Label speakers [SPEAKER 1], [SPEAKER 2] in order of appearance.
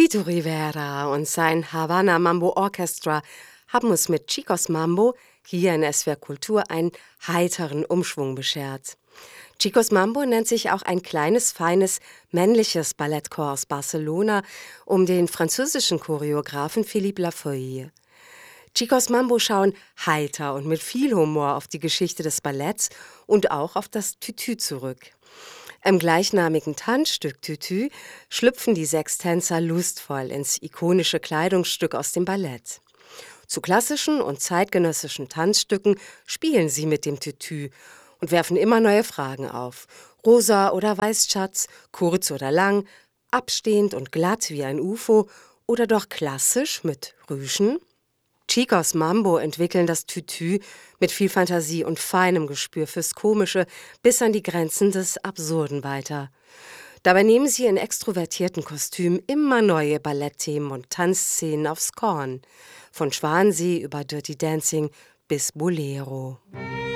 [SPEAKER 1] Lito Rivera und sein Havana Mambo Orchestra haben uns mit Chicos Mambo hier in SWR Kultur einen heiteren Umschwung beschert. Chicos Mambo nennt sich auch ein kleines, feines, männliches Ballettchor aus Barcelona um den französischen Choreografen Philippe Lafeuille. Chicos Mambo schauen heiter und mit viel Humor auf die Geschichte des Balletts und auch auf das Tütü zurück. Im gleichnamigen Tanzstück Tütü schlüpfen die 6 Tänzer lustvoll ins ikonische Kleidungsstück aus dem Ballett. Zu klassischen und zeitgenössischen Tanzstücken spielen sie mit dem Tütü und werfen immer neue Fragen auf. Rosa oder Weißschatz, kurz oder lang, abstehend und glatt wie ein UFO oder doch klassisch mit Rüschen? Chicos Mambo entwickeln das Tütü mit viel Fantasie und feinem Gespür fürs Komische bis an die Grenzen des Absurden weiter. Dabei nehmen sie in extrovertierten Kostümen immer neue Ballettthemen und Tanzszenen aufs Korn. Von Schwansee über Dirty Dancing bis Bolero.